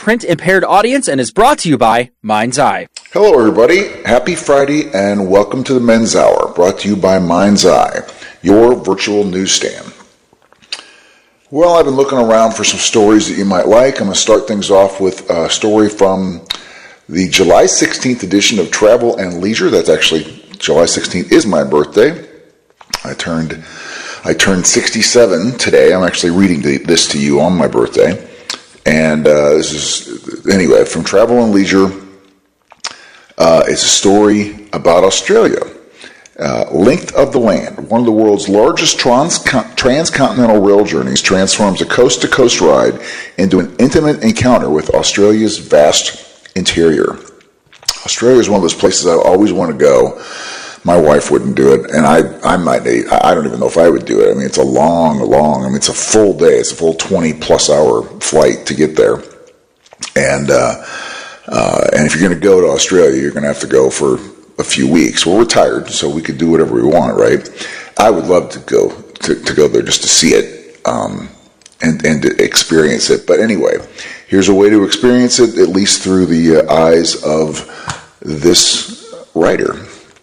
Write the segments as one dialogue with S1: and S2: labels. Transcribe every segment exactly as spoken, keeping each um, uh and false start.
S1: print-impaired audience and is brought to you by Mind's Eye.
S2: Hello, everybody. Happy Friday, and welcome to the Men's Hour, brought to you by Mind's Eye, your virtual newsstand. Well, I've been looking around for some stories that you might like. I'm going to start things off with a story from the July sixteenth edition of Travel and Leisure. That's actually, July sixteenth is my birthday. I turned I turned sixty-seven today. I'm actually reading the, this to you on my birthday. And uh, this is, anyway, from Travel and Leisure. Uh, it's a story about Australia. Uh, Length of the Land, one of the world's largest trans- transcontinental rail journeys, transforms a coast-to-coast ride into an intimate encounter with Australia's vast interior. Australia is one of those places I always want to go. My wife wouldn't do it, and I I might, I don't even know if I would do it. I mean, it's a long, long, I mean, it's a full day. It's a full twenty-plus hour flight to get there. And, uh, uh, and if you're going to go to Australia, you're going to have to go for a few weeks. Well, we're retired, so we could do whatever we want, right? I would love to go to, to go there just to see it um, and, and to experience it. But anyway, here's a way to experience it, at least through the uh, eyes of this writer.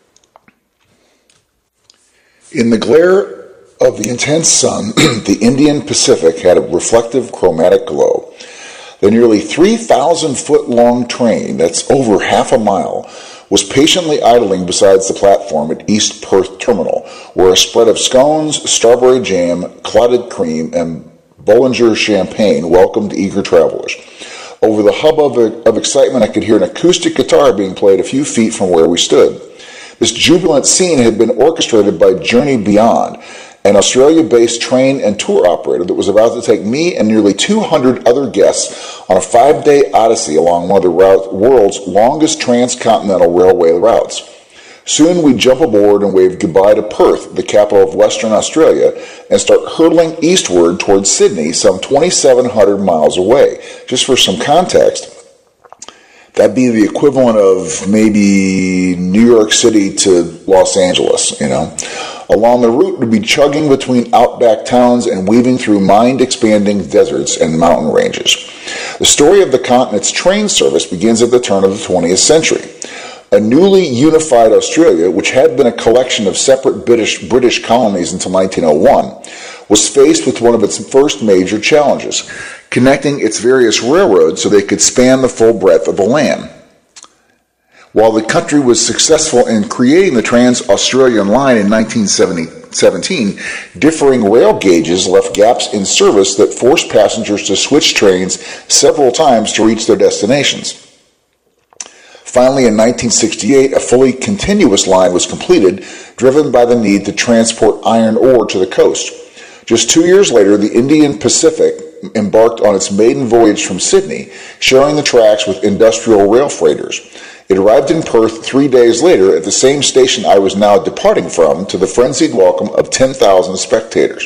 S2: In the glare of the intense sun, the Indian Pacific had a reflective chromatic glow. The nearly three thousand foot long train, that's over half a mile, was patiently idling beside the platform at East Perth Terminal, where a spread of scones, strawberry jam, clotted cream, and Bollinger champagne welcomed eager travelers. Over the hubbub of, of excitement, I could hear an acoustic guitar being played a few feet from where we stood. This jubilant scene had been orchestrated by Journey Beyond, an Australia-based train and tour operator that was about to take me and nearly two hundred other guests on a five-day odyssey along one of the route, world's longest transcontinental railway routes. Soon we'd jump aboard and wave goodbye to Perth, the capital of Western Australia, and start hurtling eastward towards Sydney, some twenty-seven hundred miles away. Just for some context, that'd be the equivalent of maybe New York City to Los Angeles, you know. Along the route, we'd be chugging between outback towns and weaving through mind-expanding deserts and mountain ranges. The story of the continent's train service begins at the turn of the twentieth century. A newly unified Australia, which had been a collection of separate British, British colonies until nineteen oh one, was faced with one of its first major challenges, connecting its various railroads so they could span the full breadth of the land. While the country was successful in creating the Trans-Australian Line in nineteen seventeen, differing rail gauges left gaps in service that forced passengers to switch trains several times to reach their destinations. Finally, in nineteen sixty-eight, a fully continuous line was completed, driven by the need to transport iron ore to the coast. Just two years later, the Indian Pacific embarked on its maiden voyage from Sydney, sharing the tracks with industrial rail freighters. It arrived in Perth three days later at the same station I was now departing from, to the frenzied welcome of ten thousand spectators.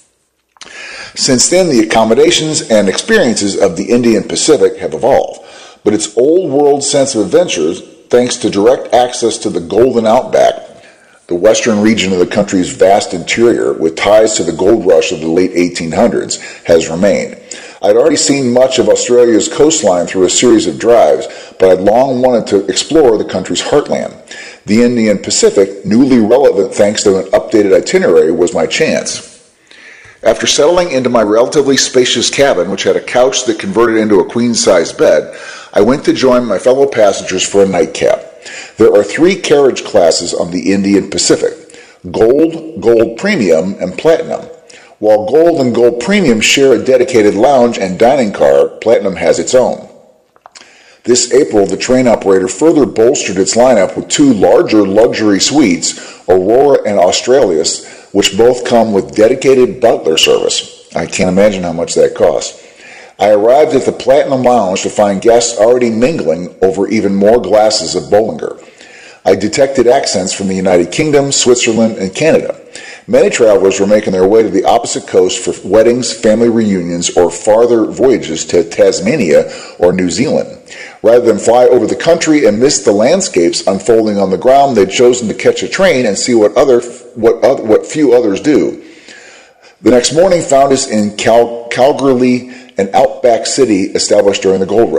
S2: Since then, the accommodations and experiences of the Indian Pacific have evolved, but its old world sense of adventures, thanks to direct access to the Golden Outback, the western region of the country's vast interior, with ties to the gold rush of the late eighteen hundreds, has remained. I'd already seen much of Australia's coastline through a series of drives, but I'd long wanted to explore the country's heartland. The Indian Pacific, newly relevant thanks to an updated itinerary, was my chance. After settling into my relatively spacious cabin, which had a couch that converted into a queen-size bed, I went to join my fellow passengers for a nightcap. There are three carriage classes on the Indian Pacific: Gold, Gold Premium, and Platinum. While Gold and Gold Premium share a dedicated lounge and dining car, Platinum has its own. This April, the train operator further bolstered its lineup with two larger luxury suites, Aurora and Australis, which both come with dedicated butler service. I can't imagine how much that costs. I arrived at the Platinum Lounge to find guests already mingling over even more glasses of Bollinger. I detected accents from the United Kingdom, Switzerland, and Canada. Many travelers were making their way to the opposite coast for weddings, family reunions, or farther voyages to Tasmania or New Zealand. Rather than fly over the country and miss the landscapes unfolding on the ground, they'd chosen to catch a train and see what other what other, what few others do. The next morning found us in Cal- Calgary, an outback city established during the gold